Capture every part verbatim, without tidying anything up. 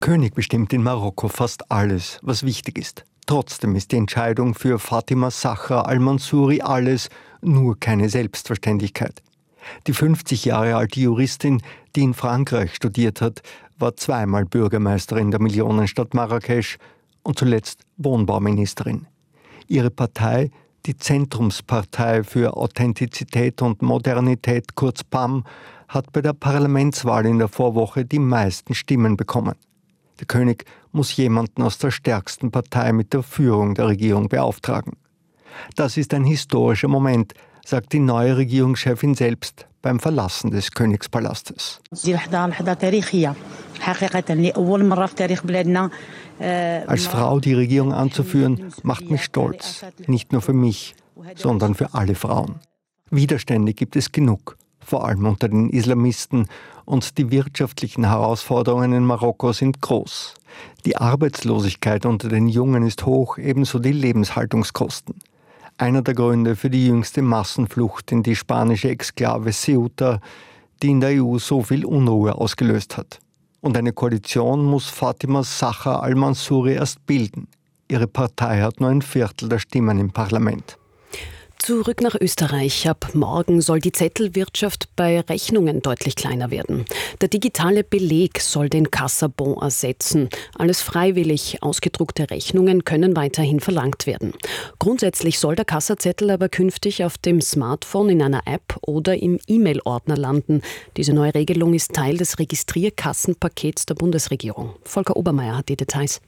König bestimmt in Marokko fast alles, was wichtig ist. Trotzdem ist die Entscheidung für Fatima Zahra al-Mansouri alles, nur keine Selbstverständlichkeit. Die fünfzig Jahre alte Juristin, die in Frankreich studiert hat, war zweimal Bürgermeisterin der Millionenstadt Marrakesch und zuletzt Wohnbauministerin. Ihre Partei, die Zentrumspartei für Authentizität und Modernität, kurz P A M, hat bei der Parlamentswahl in der Vorwoche die meisten Stimmen bekommen. Der König muss jemanden aus der stärksten Partei mit der Führung der Regierung beauftragen. Das ist ein historischer Moment, sagt die neue Regierungschefin selbst beim Verlassen des Königspalastes. Als Frau die Regierung anzuführen, macht mich stolz. Nicht nur für mich, sondern für alle Frauen. Widerstände gibt es genug, vor allem unter den Islamisten, und die wirtschaftlichen Herausforderungen in Marokko sind groß. Die Arbeitslosigkeit unter den Jungen ist hoch, ebenso die Lebenshaltungskosten. Einer der Gründe für die jüngste Massenflucht in die spanische Exklave Ceuta, die in der E U so viel Unruhe ausgelöst hat. Und eine Koalition muss Fatima Zahra al-Mansouri erst bilden. Ihre Partei hat nur ein Viertel der Stimmen im Parlament. Zurück nach Österreich. Ab morgen soll die Zettelwirtschaft bei Rechnungen deutlich kleiner werden. Der digitale Beleg soll den Kassabon ersetzen. Alles freiwillig. Ausgedruckte Rechnungen können weiterhin verlangt werden. Grundsätzlich soll der Kassazettel aber künftig auf dem Smartphone in einer App oder im E-Mail-Ordner landen. Diese neue Regelung ist Teil des Registrierkassenpakets der Bundesregierung. Volker Obermeier hat die Details.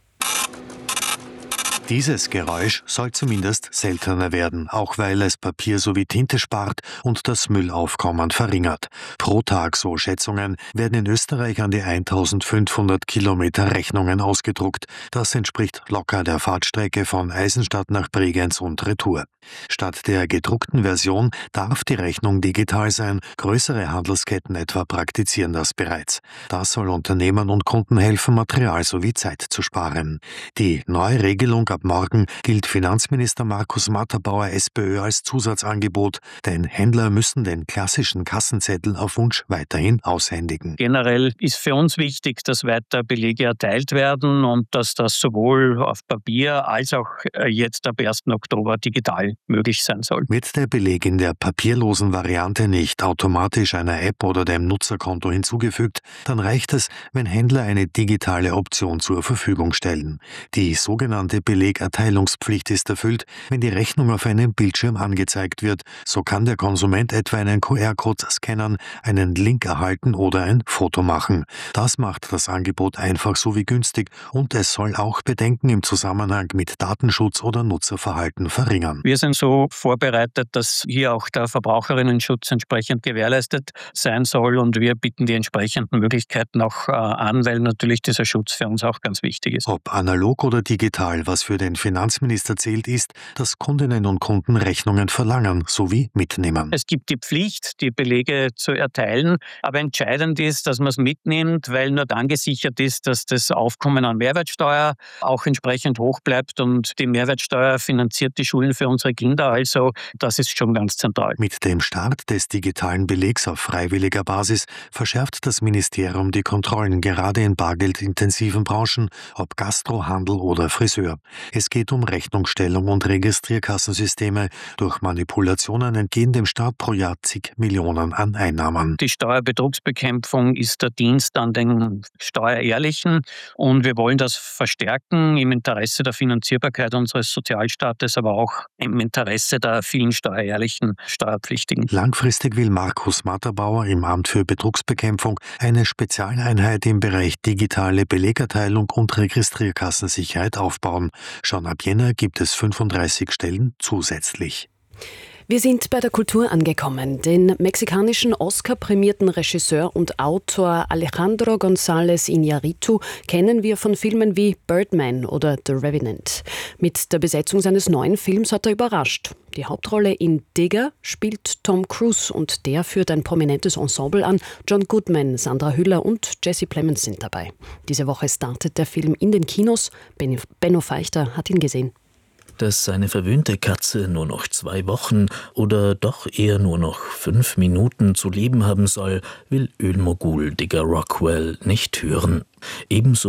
Dieses Geräusch soll zumindest seltener werden, auch weil es Papier sowie Tinte spart und das Müllaufkommen verringert. Pro Tag, so Schätzungen, werden in Österreich an die eintausendfünfhundert Kilometer Rechnungen ausgedruckt. Das entspricht locker der Fahrtstrecke von Eisenstadt nach Bregenz und Retour. Statt der gedruckten Version darf die Rechnung digital sein. Größere Handelsketten etwa praktizieren das bereits. Das soll Unternehmen und Kunden helfen, Material sowie Zeit zu sparen. Die neue Regelung ab morgen gilt Finanzminister Markus Matterbauer SPÖ als Zusatzangebot, denn Händler müssen den klassischen Kassenzettel auf Wunsch weiterhin aushändigen. Generell ist für uns wichtig, dass weiter Belege erteilt werden und dass das sowohl auf Papier als auch jetzt ab ersten Oktober digital möglich sein soll. Wird der Beleg in der papierlosen Variante nicht automatisch einer App oder dem Nutzerkonto hinzugefügt, dann reicht es, wenn Händler eine digitale Option zur Verfügung stellen. Die sogenannte Belegerteilungspflicht ist erfüllt, wenn die Rechnung auf einem Bildschirm angezeigt wird. So kann der Konsument etwa einen Q R-Code scannen, einen Link erhalten oder ein Foto machen. Das macht das Angebot einfach sowie günstig und es soll auch Bedenken im Zusammenhang mit Datenschutz oder Nutzerverhalten verringern. Wir sind so vorbereitet, dass hier auch der Verbraucherinnenschutz entsprechend gewährleistet sein soll und wir bieten die entsprechenden Möglichkeiten auch äh, an, weil natürlich dieser Schutz für uns auch ganz wichtig ist. Ob analog oder digital, was für den Finanzminister zählt, ist, dass Kundinnen und Kunden Rechnungen verlangen sowie mitnehmen. Es gibt die Pflicht, die Belege zu erteilen, aber entscheidend ist, dass man es mitnimmt, weil nur dann gesichert ist, dass das Aufkommen an Mehrwertsteuer auch entsprechend hoch bleibt und die Mehrwertsteuer finanziert die Schulen für unsere Kinder, also das ist schon ganz zentral. Mit dem Start des digitalen Belegs auf freiwilliger Basis verschärft das Ministerium die Kontrollen, gerade in bargeldintensiven Branchen, ob Gastro, Handel oder Friseur. Es geht um Rechnungsstellung und Registrierkassensysteme. Durch Manipulationen entgehen dem Staat pro Jahr zig Millionen an Einnahmen. Die Steuerbetrugsbekämpfung ist der Dienst an den Steuerehrlichen und wir wollen das verstärken im Interesse der Finanzierbarkeit unseres Sozialstaates, aber auch im Interesse der vielen steuerehrlichen Steuerpflichtigen. Langfristig will Markus Matterbauer im Amt für Betrugsbekämpfung eine Spezialeinheit im Bereich digitale Belegerteilung und Registrierkassensicherheit aufbauen. Schon ab Jänner gibt es fünfunddreißig Stellen zusätzlich. Wir sind bei der Kultur angekommen. Den mexikanischen Oscar-prämierten Regisseur und Autor Alejandro González Iñárritu kennen wir von Filmen wie Birdman oder The Revenant. Mit der Besetzung seines neuen Films hat er überrascht. Die Hauptrolle in Digger spielt Tom Cruise und der führt ein prominentes Ensemble an. John Goodman, Sandra Hüller und Jesse Plemons sind dabei. Diese Woche startet der Film in den Kinos. Benno Feichter hat ihn gesehen. Dass seine verwöhnte Katze nur noch zwei Wochen oder doch eher nur noch fünf Minuten zu leben haben soll, will Ölmogul Digger Rockwell nicht hören. Ebenso